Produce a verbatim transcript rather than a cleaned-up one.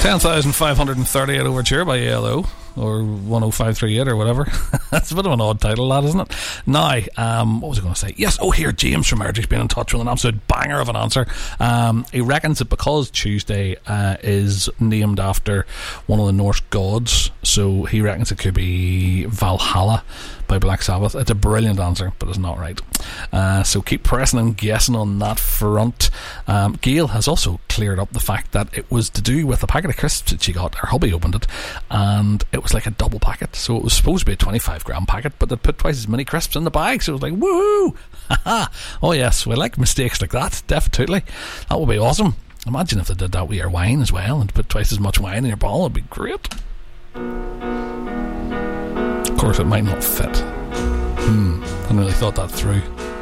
ten thousand five hundred thirty-eight Overture by A L O, or one oh five three eight or whatever. That's a bit of an odd title, that, isn't it? Now, um, what was I going to say? Yes, oh, here, James from Erdrig's been in touch with an absolute banger of an answer. Um, he reckons that because Tuesday uh, is named after one of the Norse gods, so he reckons it could be Valhalla by Black Sabbath. It's a brilliant answer, but it's not right. Uh, so keep pressing and guessing on that front. Um, Gail has also cleared up the fact that it was to do with a packet of crisps that she got. Her hubby opened it, and it was like a double packet. So it was supposed to be a twenty-five gram packet, but they put twice as many crisps in the bag. So it was like, woohoo! Oh yes, we like mistakes like that, definitely. That would be awesome. Imagine if they did that with your wine as well and put twice as much wine in your bottle. It'd be great. Of course, it might not fit. Hmm, hadn't really thought that through.